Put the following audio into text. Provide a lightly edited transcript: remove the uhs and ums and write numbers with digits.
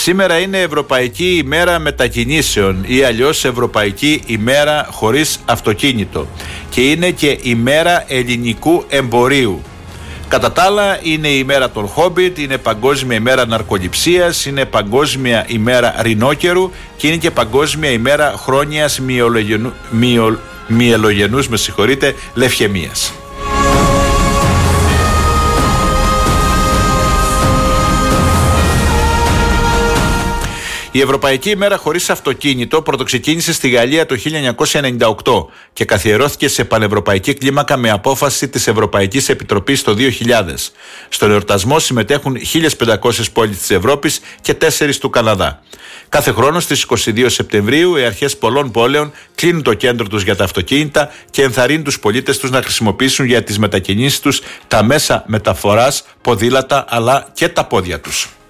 Σήμερα είναι Ευρωπαϊκή ημέρα μετακινήσεων ή αλλιώς Ευρωπαϊκή ημέρα χωρίς αυτοκίνητο και είναι και ημέρα ελληνικού εμπορίου. Κατά τα άλλα είναι η ημέρα των Χόμπιτ, είναι παγκόσμια ημέρα ναρκοληψίας, είναι παγκόσμια ημέρα ρινόκερου και είναι και παγκόσμια ημέρα χρόνιας μυελογενούς λευχαιμίας. Η Ευρωπαϊκή ημέρα χωρίς αυτοκίνητο πρωτοξεκίνησε στη Γαλλία το 1998 και καθιερώθηκε σε πανευρωπαϊκή κλίμακα με απόφαση της Ευρωπαϊκής Επιτροπής το 2000. Στον εορτασμό συμμετέχουν 1.500 πόλεις της Ευρώπης και 4 του Καναδά. Κάθε χρόνο στις 22 Σεπτεμβρίου οι αρχές πολλών πόλεων κλείνουν το κέντρο τους για τα αυτοκίνητα και ενθαρρύνουν τους πολίτες τους να χρησιμοποιήσουν για τις μετακινήσεις τους τα μέσα μεταφοράς, ποδήλατα αλλά και τα πόδια τους.